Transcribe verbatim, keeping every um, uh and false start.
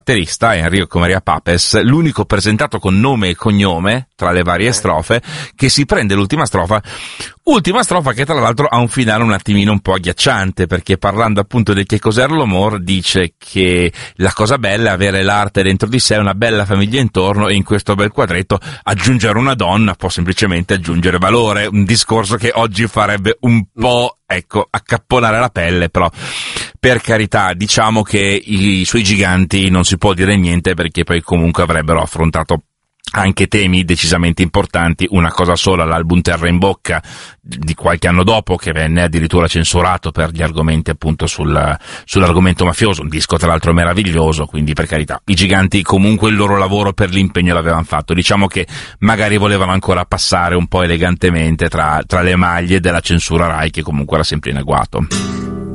batterista Enrico Maria Papes, l'unico presentato con nome e cognome tra le varie strofe, che si prende l'ultima strofa, ultima strofa che tra l'altro ha un finale un attimino un po' agghiacciante, perché parlando appunto di che cos'era l'amore dice che la cosa bella è avere l'arte dentro di sé, una bella famiglia intorno, e in questo bel quadretto aggiungere una donna può semplicemente aggiungere valore, un discorso che oggi farebbe un po', ecco, accapponare la pelle, però per carità, diciamo che i suoi giganti non si può dire niente, perché poi comunque avrebbero affrontato anche temi decisamente importanti. Una cosa sola, l'album Terra in Bocca di qualche anno dopo, che venne addirittura censurato per gli argomenti appunto sul, sull'argomento mafioso, un disco tra l'altro meraviglioso, quindi per carità, i giganti comunque il loro lavoro per l'impegno l'avevano fatto, diciamo che magari volevano ancora passare un po' elegantemente tra, tra le maglie della censura Rai, che comunque era sempre in agguato.